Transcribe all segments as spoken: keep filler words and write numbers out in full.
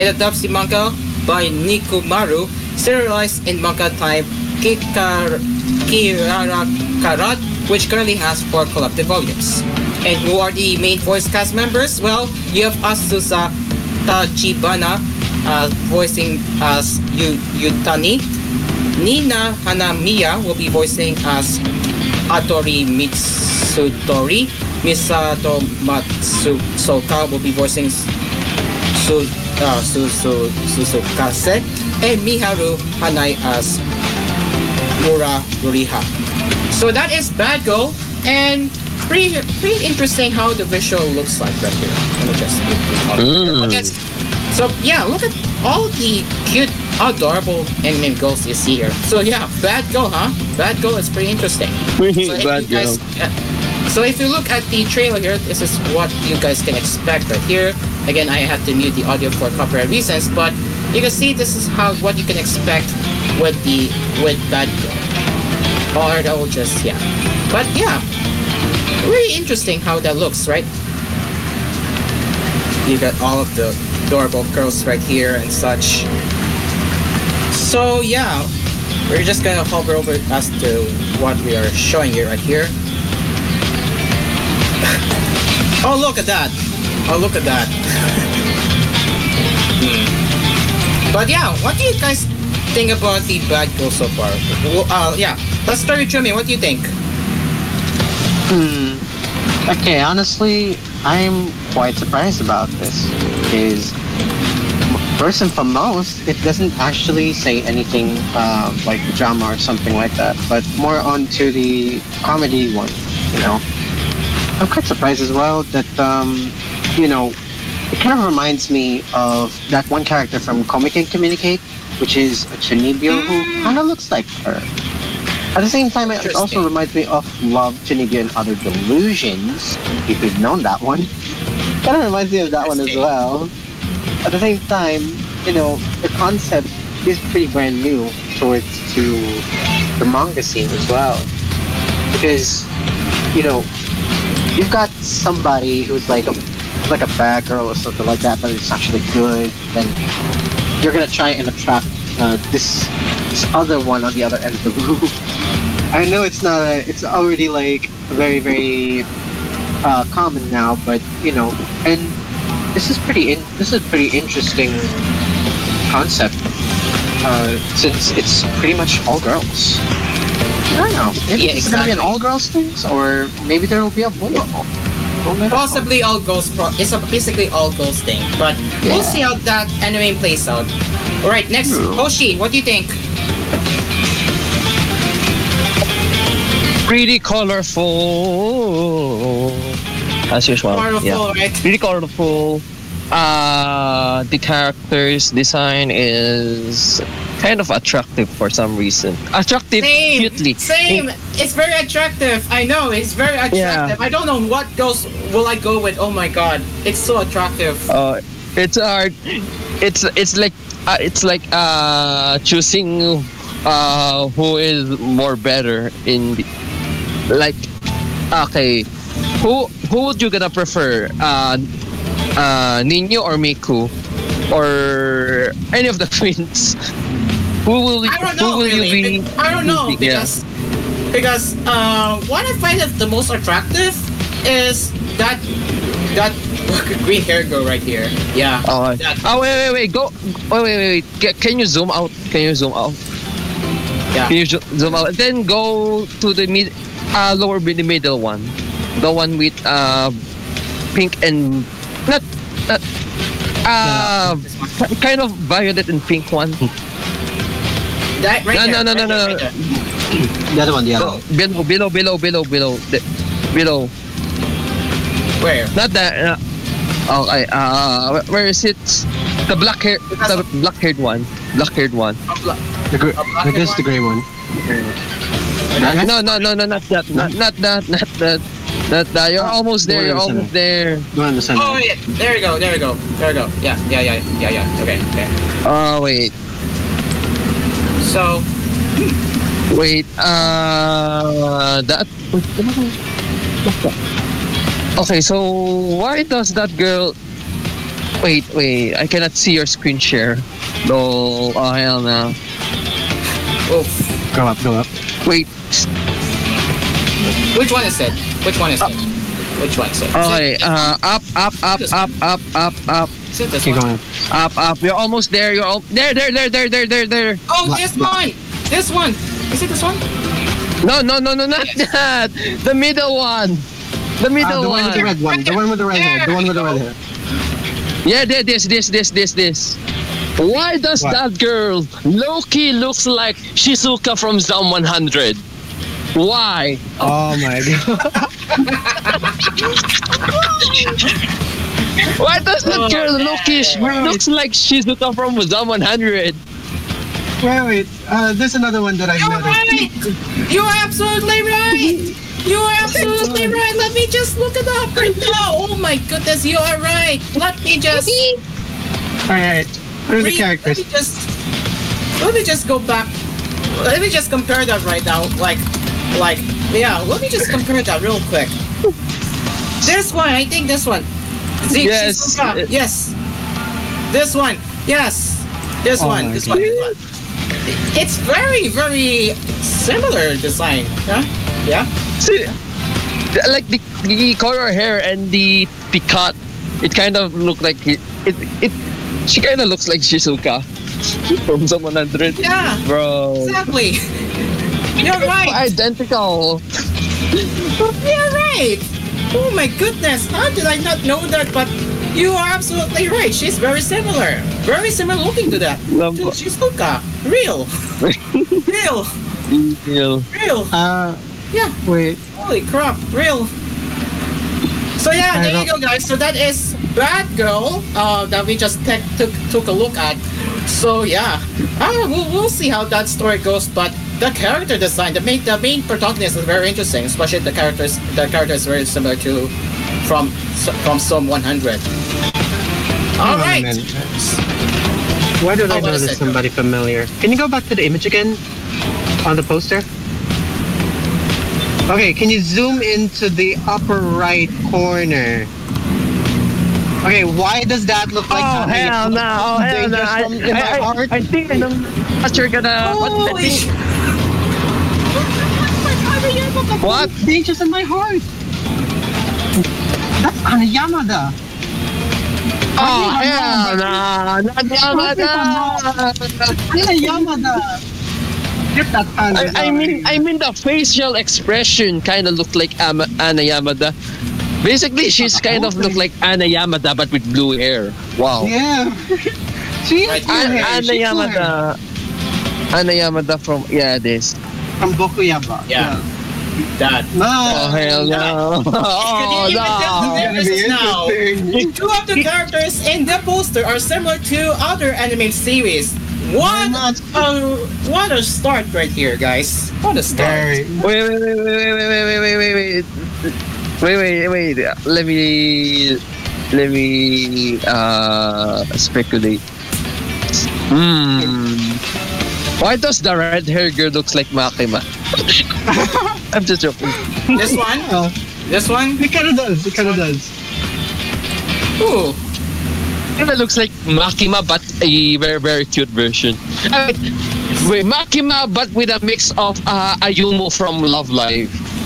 It adapts the manga by Nikumaru, serialized in manga type Kikar- Kirara which currently has four collected volumes. And who are the main voice cast members? Well, you have Asusa Tachibana uh, voicing as Yu- Yutani. Nina Hanamiya will be voicing as Atori Mitsutori. Misato Matsusoka will be voicing Su, uh, Susu, Susukase. And Miharu Hanai as Mura Ruriha. So that is Bad Girl, and pretty pretty interesting how the visual looks like right here. Let me just Mm. Yes. So yeah, look at all the cute, adorable anime girls you see here. So yeah, Bad Girl, huh? Bad Girl is pretty interesting. So if Bad you guys, Girl. yeah. So if you look at the trailer here, this is what you guys can expect right here. Again, I had to mute the audio for copyright reasons, but you can see this is how what you can expect with the with Bad Girl. Or that will just yeah. But yeah, really interesting how that looks, right? You got all of the adorable girls right here and such. So yeah, we're just gonna hover over as to what we are showing you right here. Oh, look at that! Oh, look at that! Hmm. But yeah, what do you guys think about the Bad Girl so far? Well, uh, yeah, let's start with Jimmy. What do you think? Hmm. Okay, honestly, I'm quite surprised about this. Is first and foremost, it doesn't actually say anything uh, like drama or something like that, but more onto the comedy one. You know, I'm quite surprised as well that um, you know, it kind of reminds me of that one character from Comic and Communicate, which is a Chunibyo who kind of looks like her. At the same time, it also reminds me of Love, Chunibyo, and Other Delusions, if you've known that one. Kind of reminds me of that one as well. At the same time, you know, the concept is pretty brand new towards to the manga scene as well. Because, you know, you've got somebody who's like a like a bad girl or something like that, but it's actually good, then you're gonna try and attract uh, this this other one on the other end of the room. I know it's not a, it's already like very very uh, common now, but you know, and this is pretty in, this is a pretty interesting concept uh, since it's pretty much all girls. I don't know. Maybe Yeah, it's gonna be an exactly. all girls thing, or maybe there will be a boy. Possibly all girls. Pro- it's a basically all girls thing, but we'll Yeah. see how that anime plays out. All right, next, True. Hoshi. What do you think? Pretty colorful. As usual. Colorful, Yeah. right? Pretty colorful. Uh, the character's design is kind of attractive for some reason. Attractive, Same, cutely. same. It's very attractive. I know it's very attractive. Yeah. I don't know what girls will I go with. Oh my god, it's so attractive. Uh, it's hard. It's it's like uh, it's like uh choosing uh who is more better in the, like okay who who would you gonna prefer uh uh Nino or Miku or any of the twins? Who will I don't who know will really. you be? I don't know Yeah. because because uh, what I find it the most attractive is that that green hair girl right here. Yeah. Oh, That- oh wait wait wait go wait wait wait Ca- can you zoom out? Can you zoom out? yeah. Can you zo- zoom out? Then go to the mid, uh, lower mid, the middle one, the one with uh, pink and not, not uh, ki- kind of violet and pink one. That right No, there, no, no, right no, there, no. right there. The other one, the other one. Below, below, below, below, below, the, below. Where? Not that. Uh, okay. Uh, where- where is it? The black hair, the black haired one, black haired one. A bla- The gr- A black I guess and the gray one. No, no, no, no, not that, not, not that, not that, not that. You're almost there. You're almost there. Don't understand. Oh yeah, there we go, there we go, there we go. Yeah, yeah, yeah, yeah, yeah. Okay, okay. Oh wait. So Wait, uh, that. Okay, so why does that girl Wait, wait. I cannot see your screen share. No. Oh hell no. Oof. Go up, go up. Wait. Which one is it? Which one is it? Which one is it? Is Okay. it, Uh, up, up, up, up, up, up, up, is it this Keep one? going. up, up. You're almost there. You're all there, there, there, there, there, there, there. Oh, Black- this black. one! This one! Is it this one? No, no, no, no, not that. The middle one. The Uh, middle the one with the one. red one. The one with the red hair. The one with the red hair. Yeah, there, this, this, this, this, this. Why does What? that girl Loki looks like Shizuka from Zom one hundred? Why? Oh my god. Why does that Oh, girl man. Loki sh- looks like Shizuka from Zom one hundred? Wait, wait. Uh, there's another one that I've You're noticed. right! You're absolutely right! You are absolutely right! Let me just look it up right now! Oh my goodness, you are right! Let me just... Alright. What are the read- characters? Let me just... Let me just go back... Let me just compare that right now. Like... Like... Yeah, let me just compare that real quick. This one, I think this one. Z- Yes. Shizuka, yes. This one, yes. This Oh one, my this one, this one. It's very, very similar design. Huh? Yeah? See, like the, the color hair and the the cut, it kind of look like it. It, it she kind of looks like Shizuka from Zom one hundred. Yeah, Bro, exactly. You're right. identical. You're right. Oh my goodness. How did I not know that? But you are absolutely right. She's very similar. Very similar looking to that. Love- To Shizuka. Real. Real. Real. Real. Uh, Yeah. wait. Holy crap. Real. So yeah, I there you go, don't- guys. So that is Batgirl uh, that we just te- took took a look at. So yeah, uh, we'll, we'll see how that story goes. But the character design, the main the main protagonist is very interesting. Especially the characters, the character is very similar to from from Psalm one hundred. All Hang on a right. minute. Why did Oh, I what is notice it? somebody familiar? Can you go back to the image again? On the poster? Okay, can you zoom into the upper right corner? Okay, why does that look like Oh something hell no! Oh hell no! dangerous I, from- in my I, I, heart? I think I know what you're gonna. What, I Holy think- sh- what? Dangerous in my heart! That's Ana Yamada! Oh hell no! Not Yamada! Ana Yamada! Get that Ana I, I mean, I mean the facial expression kind of looked like Ama, Ana Yamada. Basically, she's kind of look like Ana Yamada but with blue hair. Wow. Yeah! She Right, has blue Ana, hair, Ana she's blue hair. Yamada. Ana Yamada from yeah this. From Bokuyaba. Yeah. That. No! Oh hell no! Oh Can you even tell the no! differences now? interesting. Two of the characters in the poster are similar to other anime series. What not? a what a start right here, guys! What a start! Very. Wait, wait, wait, wait, wait, wait, wait, wait, wait, wait, wait, wait, wait. Let me, let me, uh, speculate. Hmm. Why does the red hair girl looks like Makima? I'm just joking. This one, Oh, this one. it kind of does. It kind of does. Ooh, It looks like Makima, but a very, very cute version. Uh, wait, Makima, but with a mix of uh, Ayumu from Love Live.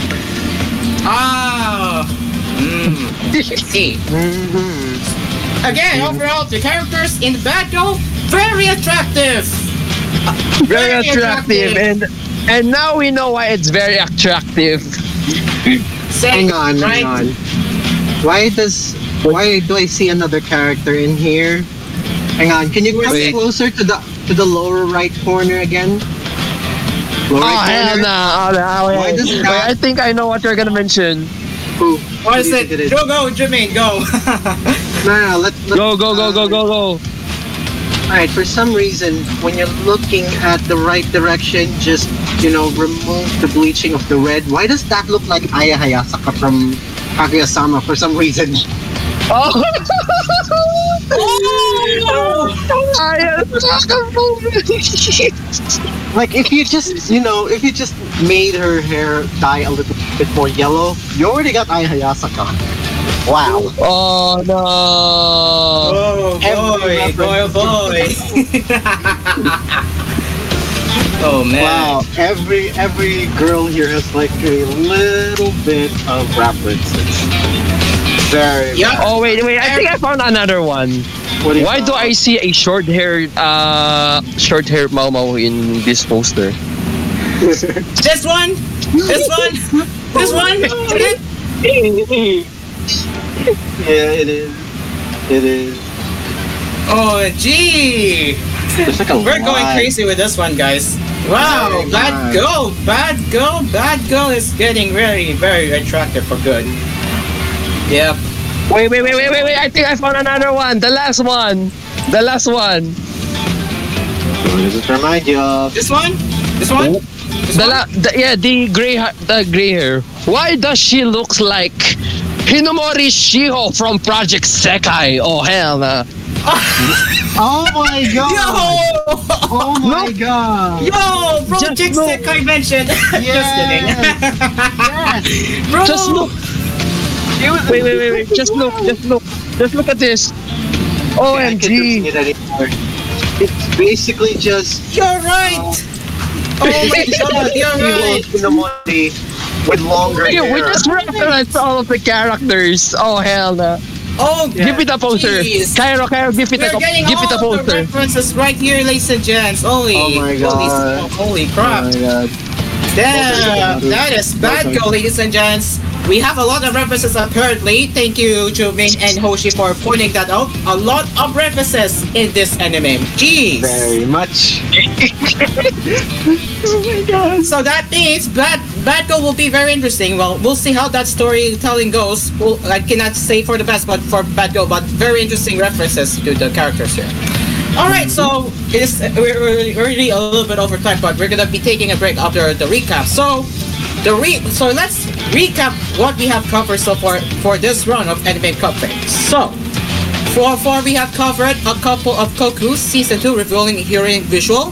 ah, mm. I see. Mm-hmm. Again, overall, the characters in Battle very attractive. Very Very attractive, attractive. and and now we know why it's very attractive. Say, Hang on, right? hang on. Why does? Why do I see another character in here? Hang on. Can you come Wait. closer to the to the lower right corner again? Lower Oh right hell corner. no! Oh, no, wait, Why does wait, that- I think I know what you're gonna mention. Who? What is Who do you it? think is? Go, go, Jermaine, go. No, no, no. Let, let, Go go go go go go! Alright, for some reason, when you're looking at the right direction, just, you know, remove the bleaching of the red. Why does that look like Aya Hayasaka from Kaguya-sama for some reason? Oh! Oh! I am Like, if you just, you know, if you just made her hair dye a little bit more yellow, you already got Aya Hayasaka. Wow. Oh no! Oh Every boy, boy, boy. Oh man. Wow. Every every girl here has like a little bit of references. Very. Yep. Oh wait, wait! I think I found another one. What do you Why do I see a short-haired, uh, short-haired Mau Mau in this poster? This one? This one? This one? Yeah, it is. It is. Oh gee. There's like a We're going lot. crazy with this one, guys. Wow, Very bad nice. girl, bad girl, bad girl is getting very, very attractive for good. Yep. Wait, wait, wait, wait, wait, wait! I think I found another one. The last one. The last one. What does it remind you of? This one? This one? This The, one? la- the yeah, the gray, ha- the gray hair. Why does she look like Hinomori Shiho from Project Sekai? Oh hell, nah. Oh my god! Yo! Oh my god! Yo! Project look. Sekai mentioned. Just kidding. Yes. Bro! Just look. Wait, wait, wait, wait! Just look, just look, just look at this. I can't see O M G! it anymore. It's basically just You're right! Oh my god, you're right! Hinomori with longer We, hair. we just referenced all of the characters. Oh hell, nah. Oh, Give me the poster. jeez. Cairo, Cairo, give it We're the, getting give it the all the poster. references right here, ladies and gents. Holy, Oh my holy, God. holy Oh crap! my god. Damn, that is bad go, ladies and gents. We have a lot of references apparently. Thank you, Jumin and Hoshi, for pointing that out. A lot of references in this anime. Jeez. Very much. So that means Bad Bad Girl will be very interesting. Well, we'll see how that storytelling goes. Well, I cannot say for the best, but for Bad Girl, but very interesting references to the characters here. All right, so it's we're we're already a little bit over time, but we're gonna be taking a break after the recap. So the re so let's recap what we have covered so far for this run of Anime Cuphead. So for for we have covered a couple of Koku season two revealing hearing visual,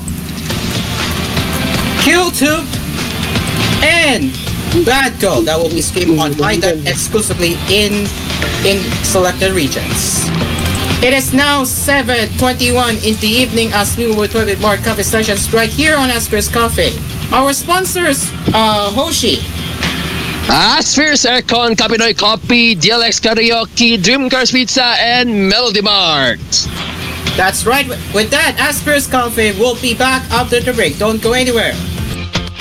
Q two, and Bad Girl that will be streamed on Hideout exclusively in in selected regions. It is now seven twenty-one in the evening as we will return with more coffee sessions right here on Asper's Coffee. Our sponsors, uh, Hoshi, Aspheres Aircon, Kapinoy Coffee, D L X Karaoke, Dream Cars Pizza, and Melody Mart. that's right. With that, Asper's Coffee will be back after the break. Don't go anywhere.